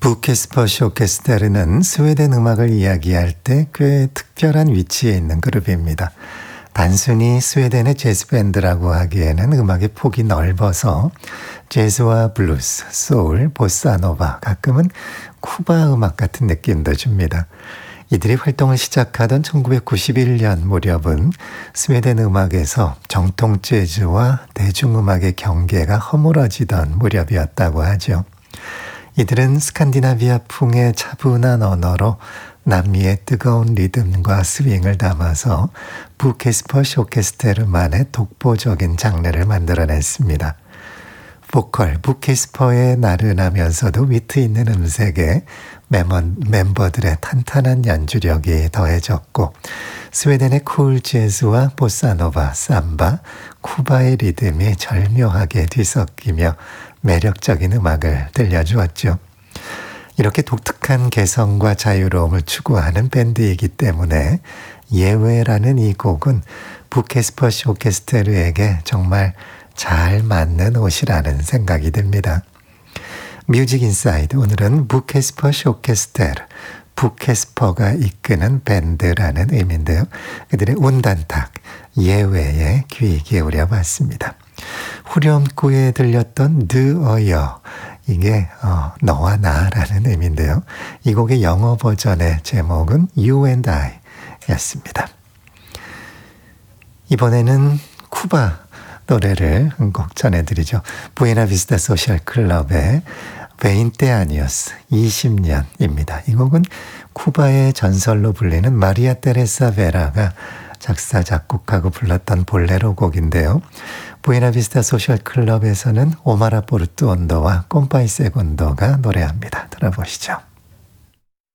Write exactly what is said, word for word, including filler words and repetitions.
부케스퍼시 오케스테르는 스웨덴 음악을 이야기할 때 꽤 특별한 위치에 있는 그룹입니다. 단순히 스웨덴의 재즈 밴드라고 하기에는 음악의 폭이 넓어서 재즈와 블루스, 소울, 보사노바, 가끔은 쿠바 음악 같은 느낌도 줍니다. 이들이 활동을 시작하던 천구백구십일 년 무렵은 스웨덴 음악에서 정통 재즈와 대중음악의 경계가 허물어지던 무렵이었다고 하죠. 이들은 스칸디나비아풍의 차분한 언어로 남미의 뜨거운 리듬과 스윙을 담아서 부케스퍼시 오케스테르만의 독보적인 장르를 만들어냈습니다. 보컬 부케스퍼의 나른하면서도 위트 있는 음색에 멤버들의 탄탄한 연주력이 더해졌고 스웨덴의 쿨 재즈와 보사노바, 삼바, 쿠바의 리듬이 절묘하게 뒤섞이며 매력적인 음악을 들려주었죠. 이렇게 독특한 개성과 자유로움을 추구하는 밴드이기 때문에 예외라는 이 곡은 부케스퍼시 오케스테르에게 정말 잘 맞는 옷이라는 생각이 듭니다. 뮤직 인사이드, 오늘은 부케스퍼시 오케스테르, 부케스퍼가 이끄는 밴드라는 의미인데요. 그들의 운단탁, 예외에 귀 기울여 봤습니다. 후렴구에 들렸던 드어여, 이게 어, 너와 나라는 의미인데요. 이 곡의 영어 버전의 제목은 You and I 였습니다. 이번에는 쿠바 노래를 한 곡 전해드리죠. 부에나비스타 소셜 클럽의 베인테 아니오스 이십 년입니다. 이 곡은 쿠바의 전설로 불리는 마리아 테레사 베라가 작사 작곡하고 불렀던 볼레로 곡인데요. 부에나비스타 소셜 클럽에서는 오마라 포르투온도와 꼼파이 세곤도가 노래합니다. 들어보시죠.